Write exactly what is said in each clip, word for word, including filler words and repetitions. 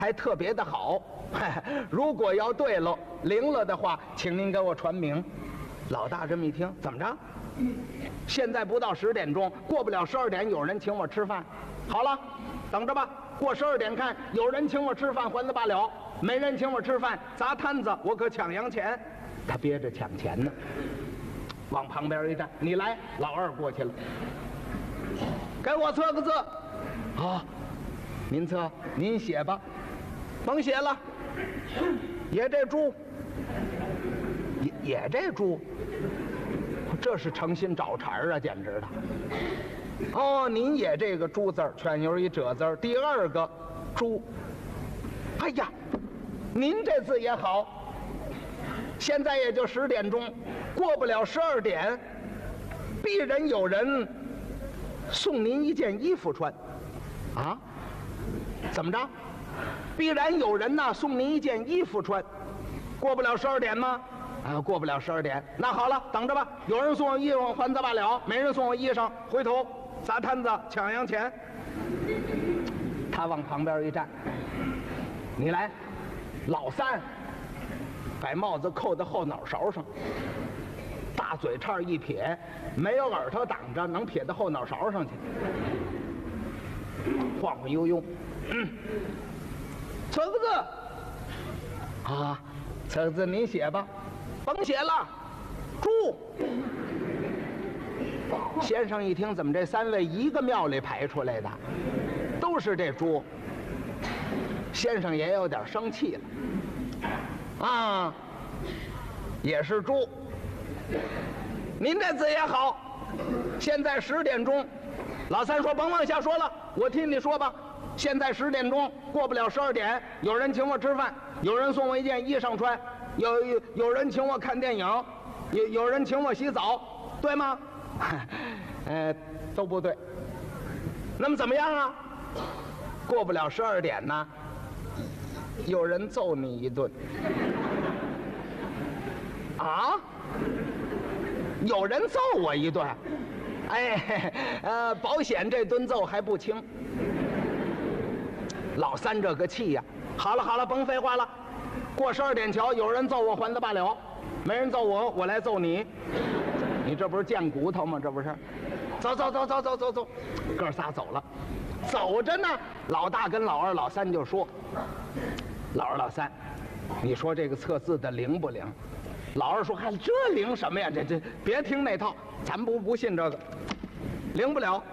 还特别的好。如果要对了灵了的话，请您给我传名。老大这么一听，怎么着？现在不到十点钟，过不了十二点，有人请我吃饭。好了，等着吧，过十二点看有人请我吃饭还则罢了，没人请我吃饭砸摊子，我可抢洋钱。他憋着抢钱呢，往旁边一站，你来。老二过去了，给我测个字。啊，您测，您写吧。甭写了，也这猪，也也这猪，这是诚心找茬啊，简直的。哦，您也这个猪字儿，全有一褶字儿。第二个猪，哎呀，您这字也好。现在也就十点钟，过不了十二点，必然有人送您一件衣服穿。啊？怎么着？必然有人呐送您一件衣服穿。过不了十二点吗？啊，过不了十二点。那好了，等着吧。有人送我衣裳还则罢了，没人送我衣裳，回头砸摊子抢洋钱。他往旁边一站，你来。老三把帽子扣在后脑勺上，大嘴叉一撇，没有耳朵挡着，能撇到后脑勺上去，晃晃悠悠。嗯，测个字啊，测个字您写吧。甭写了，猪。先生一听，怎么这三位一个庙里排出来的，都是这猪？先生也有点生气了。啊，也是猪。您这字也好。现在十点钟，老三说甭往下说了，我听你说吧。现在十点钟，过不了十二点，有人请我吃饭，有人送我一件衣裳穿，有有有人请我看电影，有有人请我洗澡，对吗？呃，都不对。那么怎么样啊？过不了十二点呢，有人揍你一顿。啊？有人揍我一顿？哎，呃，保险这顿揍还不轻。老三这个气呀！好了好了，甭废话了，过十二点瞧，有人揍我还则罢了，没人揍我，我来揍你。你这不是贱骨头吗？这不是？走走走走走走走，哥仨走了。走着呢，老大跟老二、老三就说：“老二、老三，你说这个测字的灵不灵？”老二说：“嗨，这灵什么呀？这这别听那套，咱不不信这个，灵不了。”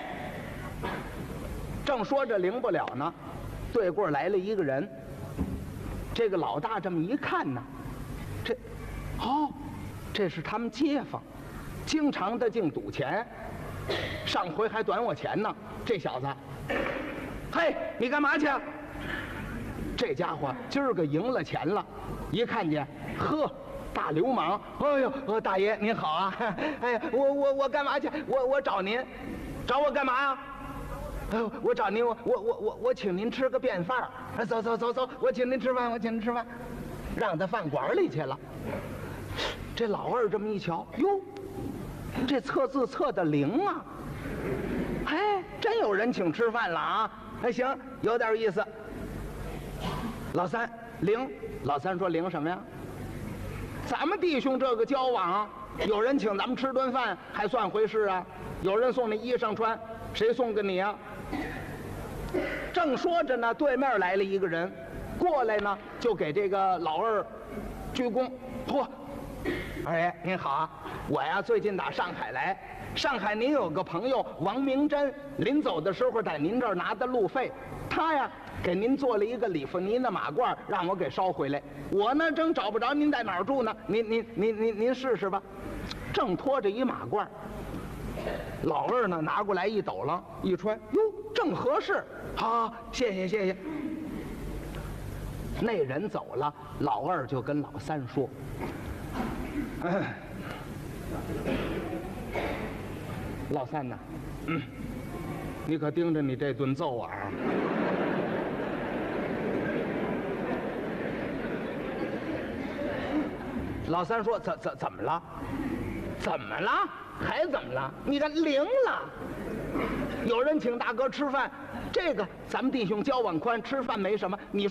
正说着灵不了呢，对过来了一个人。这个老大这么一看呢，这，哦，这是他们街坊，经常的净赌钱，上回还短我钱呢。这小子，嘿，你干嘛去？这家伙今儿个赢了钱了，一看见，呵。大流氓！哎呦，呃，大爷您好啊！哎呀，我我我干嘛去？我我找您，找我干嘛呀？哎呦，我找您，我我我我我请您吃个便饭。哎，走走走走，我请您吃饭，我请您吃饭，让他饭馆里去了。这老二这么一瞧，哟，这测字测的灵啊！哎，真有人请吃饭了啊！哎，行，有点意思。老三灵，老三说灵什么呀？咱们弟兄这个交往啊，有人请咱们吃顿饭还算回事啊？有人送你衣裳穿，谁送给你啊？正说着呢，对面来了一个人，过来呢就给这个老二鞠躬。嚯，二爷您好啊，我呀最近打上海来，上海您有个朋友王明珍，临走的时候在您这儿拿的路费，他呀给您做了一个里弗尼的马褂，让我给捎回来。我呢正找不着您在哪儿住呢，您您您您您试试吧。正拖着一马褂，老二呢拿过来一抖了，一穿，哟，正合适。好，谢谢谢谢。那人走了，老二就跟老三说：“哎，老三呐，嗯，你可盯着你这顿揍啊！”老三说：“怎怎怎么了？怎么了？还怎么了？你看灵了！有人请大哥吃饭，这个咱们弟兄交往宽，吃饭没什么。你说。”